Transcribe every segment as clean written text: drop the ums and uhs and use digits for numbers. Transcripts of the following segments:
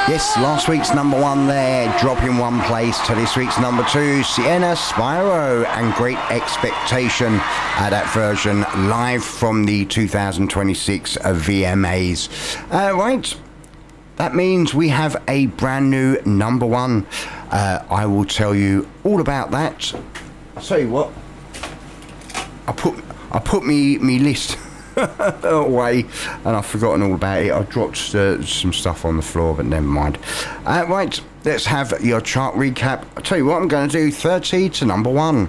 Yes, last week's number one there, dropping one place to this week's number two, Sienna Spyro and Great Expectation. That version live from the 2026 VMAs. Right, that means we have a brand new number one. I will tell you all about that. I'll tell you what, I put me list away and I've forgotten all about it. I dropped some stuff on the floor, but never mind. Right, let's have your chart recap. I'll tell you what I'm going to do, 30 to number one.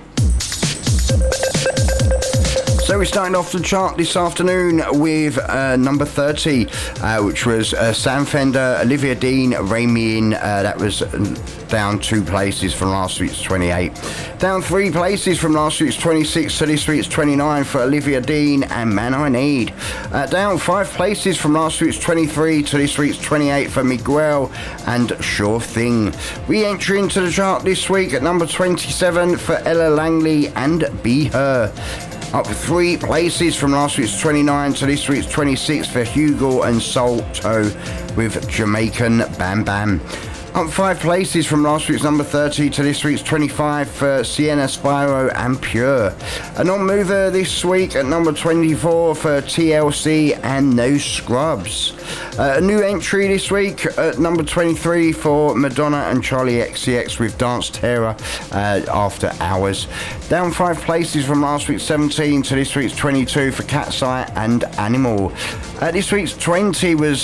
So we're starting off the chart this afternoon with number 30, which was Sam Fender, Olivia Dean, Rein Me In. That was down 2 places from last week's 28. Down 3 places from last week's 26 to this week's 29 for Olivia Dean and Man I Need. Down 5 places from last week's 23 to this week's 28 for Miguel and Sure Thing. Re-entry into the chart this week at number 27 for Ella Langley and Be Her. Up 3 places from last week's 29 to this week's 26 for Hugo and Salto with Jamaican Bam Bam. Up 5 places from last week's number 30 to this week's 25 for Sienna Spyro and Pure. A non-mover this week at number 24 for TLC and No Scrubs. A new entry this week at number 23 for Madonna and Charlie XCX with Dance Terror After Hours. Down 5 places from last week's 17 to this week's 22 for Cat's Eye and Animal. This week's 20 was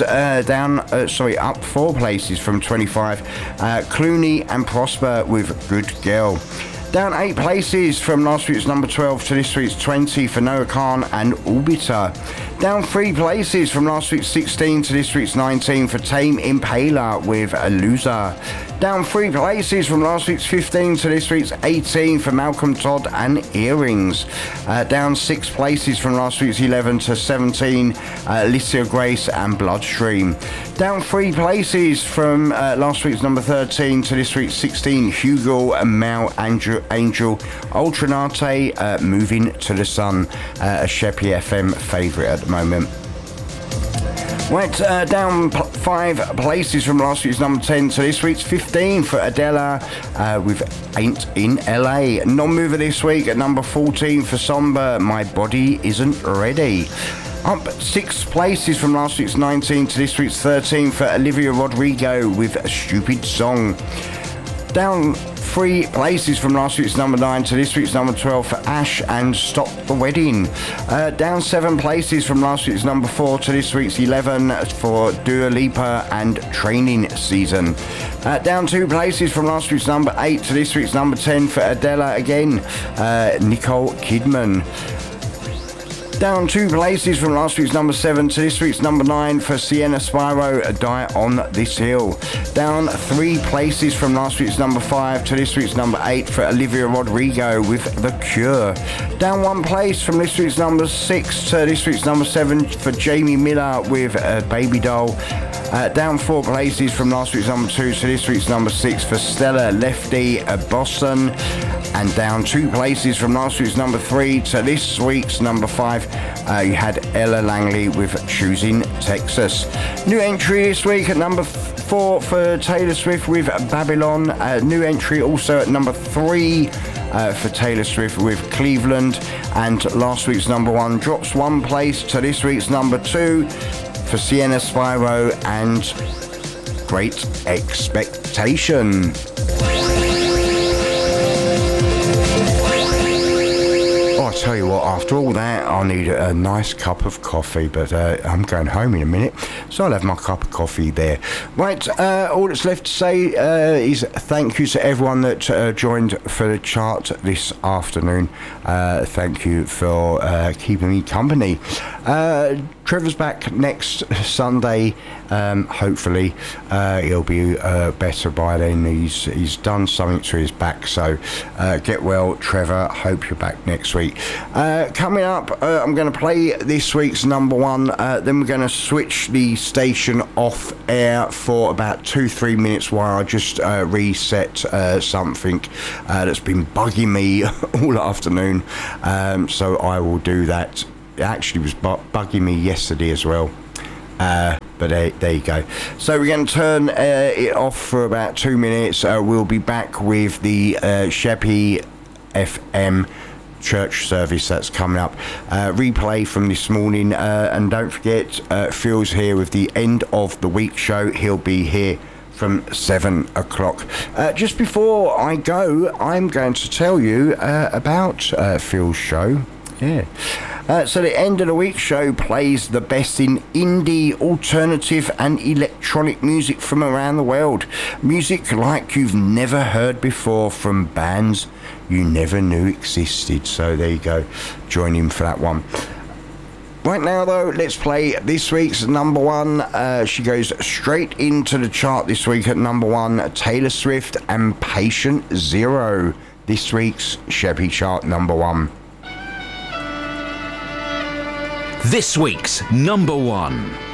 up 4 places from 25. Clooney and Prosper with Good Girl. Down 8 places from last week's number 12 to this week's 20 for Noah Khan and Orbiter. Down 3 places from last week's 16 to this week's 19 for Tame Impala with A Loser. Down 3 places from last week's 15 to this week's 18 for Malcolm Todd and Earrings. Down 6 places from last week's 11 to 17, Alicia Grace and Bloodstream. Down 3 places from last week's number 13 to this week's 16, Hugo and Mal Angel Ultranate, Moving to the Sun, a Sheppy FM favourite at the moment. Went down 5 places from last week's number 10 to this week's 15 for Adela with Ain't in LA. Non-mover this week at number 14 for Somber, My Body Isn't Ready. Up 6 places from last week's 19 to this week's 13 for Olivia Rodrigo with A Stupid Song. Down 3 places from last week's number 9 to this week's number 12 for Ash and Stop the Wedding. Down 7 places from last week's number 4 to this week's 11 for Dua Lipa and Training Season. Down 2 places from last week's number 8 to this week's number 10 for Adela again, Nicole Kidman. Down 2 places from last week's number 7 to this week's number 9 for Sienna Spyro, Die on This Hill. Down 3 places from last week's number 5 to this week's number 8 for Olivia Rodrigo with The Cure. Down 1 place from this week's number 6 to this week's number 7 for Jamie Miller with Baby Doll. Down 4 places from last week's number 2 to this week's number 6 for Stella Lefty Boston. And down 2 places from last week's number 3 to this week's number 5, you had Ella Langley with Choosing Texas. New entry this week at number 4 for Taylor Swift with Babylon. New entry also at number 3 for Taylor Swift with Cleveland. And last week's number 1 drops 1 place to this week's number 2 for Sienna Spyro and Great Expectation. I'll tell you what, after all that, I need a nice cup of coffee, but I'm going home in a minute, so I'll have my cup of coffee there. Right, all that's left to say is thank you to everyone that joined for the chart this afternoon. Thank you for keeping me company. Trevor's back next Sunday. Hopefully he'll be better by then. He's done something to his back, so get well, Trevor. Hope you're back next week. Coming up, I'm going to play this week's number 1. Then we're going to switch the station off air for about 2-3 minutes while I just reset something that's been bugging me all afternoon. So I will do that. It actually was bugging me yesterday as well. But there you go. So we're going to turn it off for about 2 minutes. We'll be back with the Sheppey FM church service that's coming up. Replay from this morning. And don't forget, Phil's here with the end of the week show. He'll be here from 7 o'clock. Just before I go, I'm going to tell you about Phil's show. Yeah. So the end of the week show plays the best in indie, alternative and electronic music from around the world. Music like you've never heard before from bands you never knew existed. So there you go. Join him for that one. Right now, though, let's play this week's number one. She goes straight into the chart this week at number one. Taylor Swift and Patient Zero. This week's Sheppey chart number one. This week's number one.